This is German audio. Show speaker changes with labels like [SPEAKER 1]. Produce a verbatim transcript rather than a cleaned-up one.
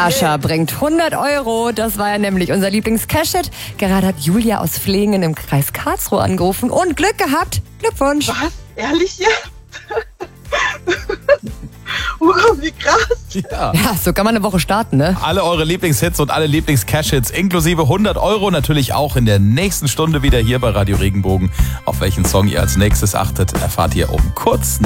[SPEAKER 1] Ascher bringt hundert Euro. Das war ja nämlich unser Lieblings-Cash-Hit. Gerade hat Julia aus Flingen im Kreis Karlsruhe angerufen und Glück gehabt. Glückwunsch.
[SPEAKER 2] Was? Ehrlich jetzt? Oh, wie krass.
[SPEAKER 3] Ja.
[SPEAKER 1] Ja, so kann man eine Woche starten, ne?
[SPEAKER 3] Alle eure Lieblingshits und alle Lieblings-Cash-Hits inklusive hundert Euro natürlich auch in der nächsten Stunde wieder hier bei Radio Regenbogen. Auf welchen Song ihr als nächstes achtet, erfahrt ihr um kurz